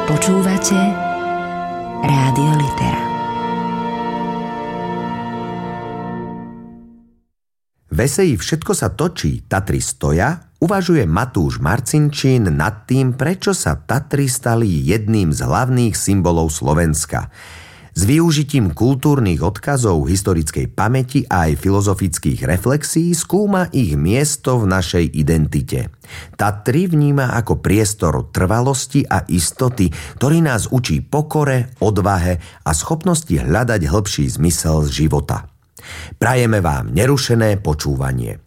Počúvate Rádio Litera. V eseji Všetko sa točí, Tatry stoja uvažuje Matúš Marcinčín nad tým, prečo sa Tatry stali jedným z hlavných symbolov Slovenska. S využitím kultúrnych odkazov, historickej pamäti a aj filozofických reflexí skúma ich miesto v našej identite. Tatry vníma ako priestor trvalosti a istoty, ktorý nás učí pokore, odvahe a schopnosti hľadať hĺbší zmysel z života. Prajeme vám nerušené počúvanie.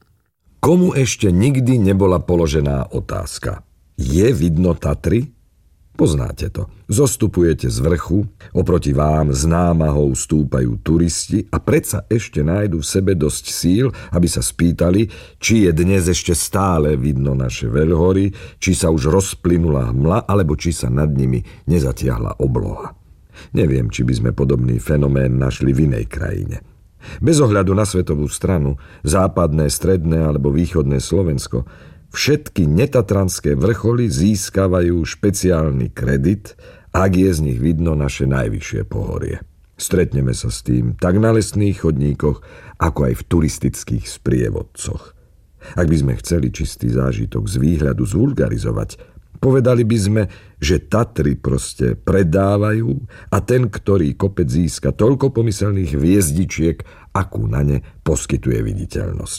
Komu ešte nikdy nebola položená otázka? Je vidno Tatry? Poznáte to. Zostupujete z vrchu, oproti vám s námahou stúpajú turisti a predsa ešte nájdu v sebe dosť síl, aby sa spýtali, či je dnes ešte stále vidno naše veľhory, či sa už rozplynula hmla, alebo či sa nad nimi nezatiahla obloha. Neviem, či by sme podobný fenomén našli v inej krajine. Bez ohľadu na svetovú stranu, západné, stredné alebo východné Slovensko, všetky netatranské vrcholy získavajú špeciálny kredit, ak je z nich vidno naše najvyššie pohorie. Stretneme sa s tým tak na lesných chodníkoch, ako aj v turistických sprievodcoch. Ak by sme chceli čistý zážitok z výhľadu zvulgarizovať, povedali by sme, že Tatry proste predávajú a ten, ktorý kopec získa toľko pomyselných hviezdičiek, akú na ne poskytuje viditeľnosť.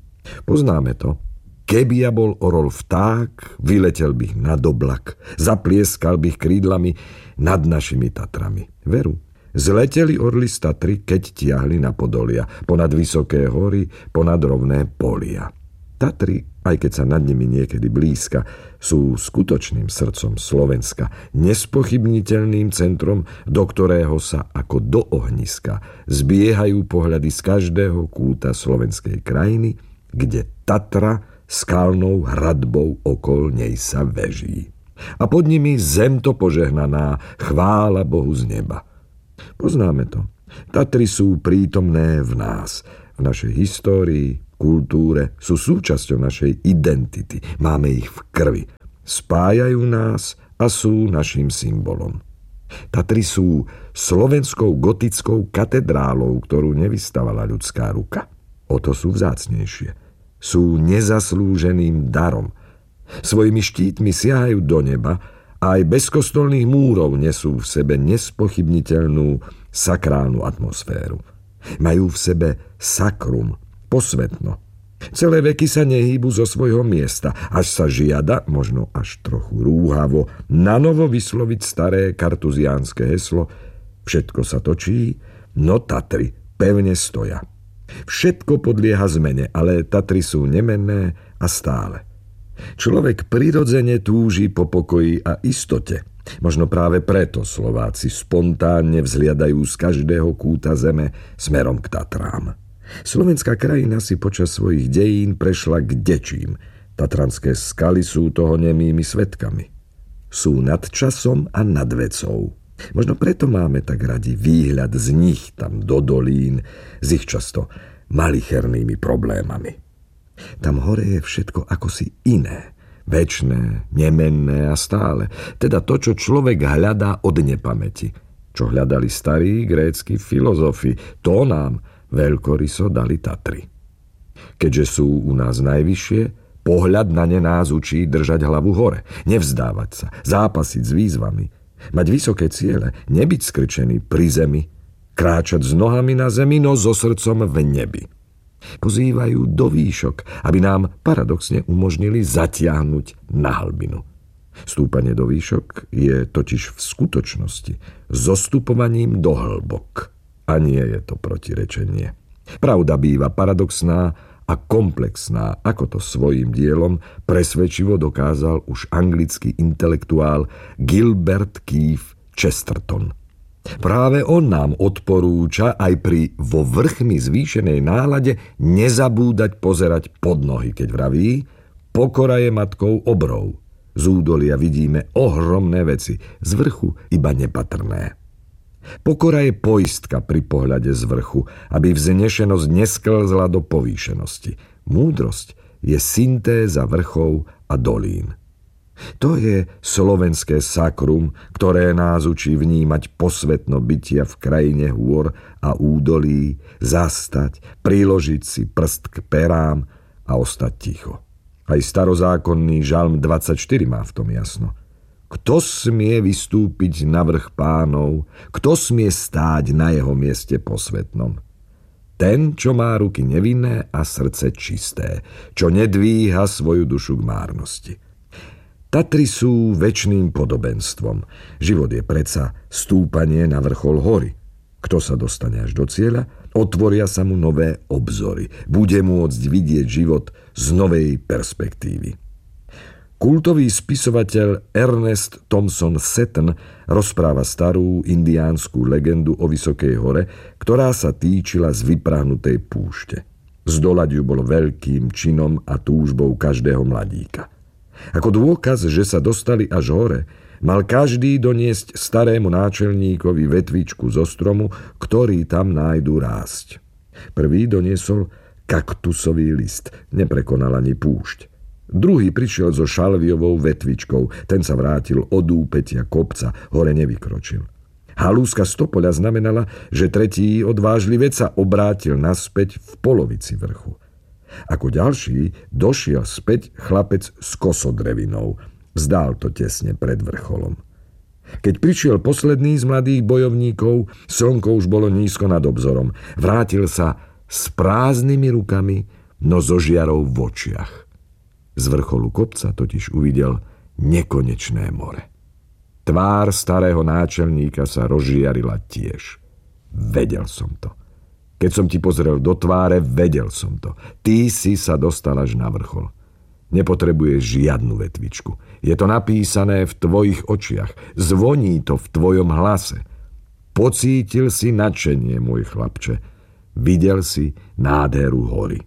Poznáme to. Keby ja bol orol vták, vyletel bych nad oblak, zaplieskal bych krídlami nad našimi Tatrami. Veru, zleteli orly z Tatry, keď tiahli na Podolia, ponad vysoké hory, ponad rovné polia. Tatry, aj keď sa nad nimi niekedy blízka, sú skutočným srdcom Slovenska, nespochybniteľným centrom, do ktorého sa ako do ohniska zbiehajú pohľady z každého kúta slovenskej krajiny, kde Tatra skalnou hradbou okolo nej sa veží. A pod nimi zem to požehnaná, chvála Bohu z neba. Poznáme to. Tatry sú prítomné v nás, v našej histórii, kultúre, sú súčasťou našej identity. Máme ich v krvi. Spájajú nás a sú naším symbolom. Tatry sú slovenskou gotickou katedrálou, ktorú nevystavala ľudská ruka. O to sú vzácnejšie. Sú nezaslúženým darom. Svojimi štítmi siahajú do neba a aj bez kostolných múrov nesú v sebe nespochybniteľnú sakrálnu atmosféru. Majú v sebe sakrum, posvetno. Celé veky sa nehýbu zo svojho miesta, až sa žiada, možno až trochu rúhavo, nanovo vysloviť staré kartuziánske heslo Všetko sa točí, no Tatry pevne stoja. Všetko podlieha zmene, ale Tatry sú nemenné a stále. Človek prirodzene túži po pokoji a istote. Možno práve preto Slováci spontánne vzhliadajú z každého kúta zeme smerom k Tatrám. Slovenská krajina si počas svojich dejín prešla kdečím. Tatranské skaly sú toho nemými svedkami. Sú nad časom a nad vecou. Možno preto máme tak radi výhľad z nich tam do dolín s ich často malichernými problémami. Tam hore je všetko akosi iné, večné, nemenné a stále. Teda to, čo človek hľadá od nepamäti. Čo hľadali starí grécki filozofi, to nám veľkoryso dali Tatry. Keďže sú u nás najvyššie, pohľad na ne nás učí držať hlavu hore, nevzdávať sa, zápasiť s výzvami, mať vysoké ciele, nebyť skrčený pri zemi, kráčať s nohami na zemi, no so srdcom v nebi. Pozývajú do výšok, aby nám paradoxne umožnili zatiahnuť na hlbinu. Stúpanie do výšok je totiž v skutočnosti zostupovaním do hĺbok. A nie je to protirečenie. Pravda býva paradoxná a komplexná, ako to svojím dielom presvedčivo dokázal už anglický intelektuál Gilbert Keith Chesterton. Práve on nám odporúča aj pri vo vrchmi zvýšenej nálade nezabúdať pozerať pod nohy, keď vraví: pokora je matkou obrov. Z údolia vidíme ohromné veci, z vrchu iba nepatrné. Pokora je poistka pri pohľade z vrchu, aby vznešenosť nesklzla do povýšenosti. Múdrosť je syntéza vrchov a dolín. To je slovenské sakrum, ktoré nás učí vnímať posvetno bytia v krajine hôr a údolí, zastať, priložiť si prst k perám a ostať ticho. Aj starozákonný žalm 24 má v tom jasno. Kto smie vystúpiť na vrch Pánov? Kto smie stáť na jeho mieste posvetnom? Ten, čo má ruky nevinné a srdce čisté, čo nedvíha svoju dušu k márnosti. Tatry sú večným podobenstvom. Život je predsa stúpanie na vrchol hory. Kto sa dostane až do cieľa, otvoria sa mu nové obzory. Bude môcť vidieť život z novej perspektívy. Kultový spisovateľ Ernest Thompson Seton rozpráva starú indiánsku legendu o Vysokej hore, ktorá sa týčila z vyprahnutej púšte. Zdolať ju bolo veľkým činom a túžbou každého mladíka. Ako dôkaz, že sa dostali až hore, mal každý doniesť starému náčelníkovi vetvičku zo stromu, ktorý tam nájdu rásť. Prvý doniesol kaktusový list, neprekonal ani púšť. Druhý prišiel so šalviovou vetvičkou, ten sa vrátil od úpätia kopca, hore nevykročil. Halúska stopoľa znamenala, že tretí odvážlivec sa obrátil naspäť v polovici vrchu. Ako ďalší došiel späť chlapec s kosodrevinou. Vzdal to tesne pred vrcholom. Keď prišiel posledný z mladých bojovníkov, slnko už bolo nízko nad obzorom. Vrátil sa s prázdnymi rukami, no so žiarou v očiach. Z vrcholu kopca totiž uvidel nekonečné more. Tvár starého náčelníka sa rozžiarila tiež. Vedel som to. Keď som ti pozrel do tváre, vedel som to. Ty si sa dostal až na vrchol. Nepotrebuješ žiadnu vetvičku. Je to napísané v tvojich očiach. Zvoní to v tvojom hlase. Pocítil si nadšenie, môj chlapče. Videl si nádheru hory.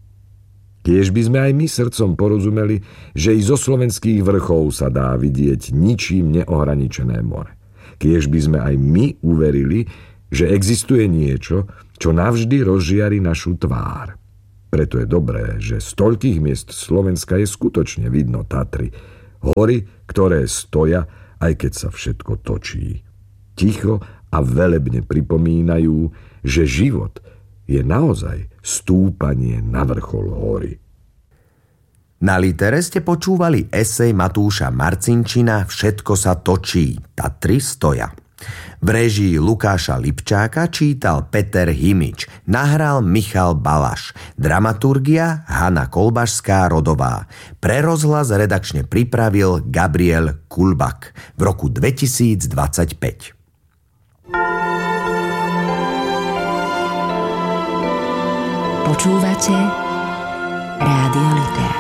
Kiež by sme aj my srdcom porozumeli, že i zo slovenských vrchov sa dá vidieť ničím neohraničené more. Kiež by sme aj my uverili, že existuje niečo, čo navždy rozžiari našu tvár. Preto je dobré, že z toľkých miest Slovenska je skutočne vidno Tatry, hory, ktoré stoja, aj keď sa všetko točí. Ticho a velebne pripomínajú, že život je naozaj stúpanie na vrchol hory. Na Litere ste počúvali esej Matúša Marcinčina Všetko sa točí, Tatry stoja. V réžii Lukáša Lipčáka čítal Peter Himič, nahral Michal Balaš, dramaturgia Hana Kolbašská-Rodová. Pre rozhlas redakčne pripravil Gabriel Kulbak v roku 2025. Počúvate Rádio Litera.